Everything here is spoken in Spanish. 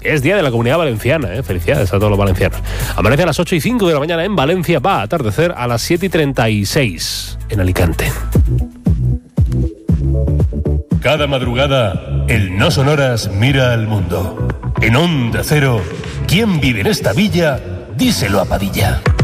Es Día de la Comunidad Valenciana, felicidades a todos los valencianos. Amanece a las 8:05 de la mañana en Valencia, va a atardecer a las 7:36 en Alicante. Cada madrugada, el No Sonoras mira al mundo. En Onda Cero, ¿quién vive en esta villa? Díselo a Padilla.